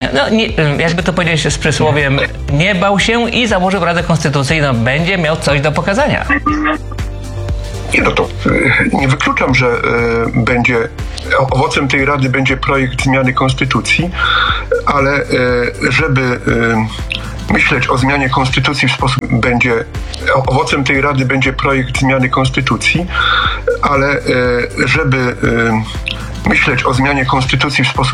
no, nie, jakby to powiedzieć z przysłowiem, nie bał się i założył Radę Konstytucyjną, będzie miał coś do pokazania. Nie, no to nie wykluczam, że owocem tej Rady będzie projekt zmiany Konstytucji, ale żeby myśleć o zmianie Konstytucji w sposób owocem tej Rady będzie projekt zmiany Konstytucji, ale żeby myśleć o zmianie Konstytucji w sposób